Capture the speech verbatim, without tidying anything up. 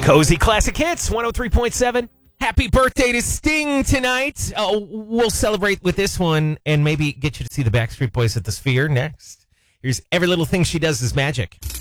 Cozy Classic Hits, one oh three point seven. Happy birthday to Sting tonight. Uh, we'll celebrate with this one and maybe get you to see the Backstreet Boys at the Sphere next. Here's Every Little Thing She Does Is Magic.